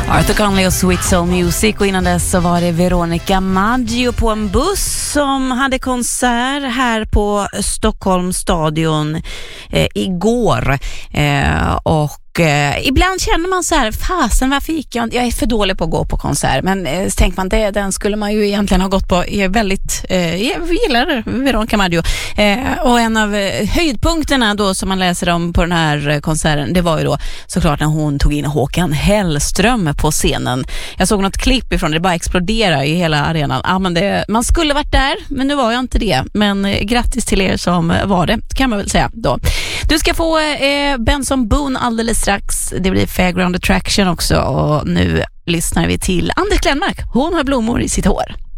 Arthur Conley och Sweet Soul Music, och innan dess så var det Veronica Maggio på en buss som hade konsert här på Stockholms stadion igår. Ibland känner man så här, fasen, varför gick jag är för dålig på att gå på konsert, men så tänker man, den skulle man ju egentligen ha gått på. Jag gillar Veronica Maggio, och en av höjdpunkterna då som man läser om på den här konserten, det var ju då såklart när hon tog in Håkan Hellström på scenen. Jag såg något klipp ifrån det bara explodera i hela arenan. Men man skulle varit där, men nu var jag inte det. Men grattis till er som var det, kan man väl säga då. Du ska få Benson Boone alldeles strax. Det blir Fairground Attraction också, och nu lyssnar vi till Anders Glenmark. Hon har blommor i sitt hår.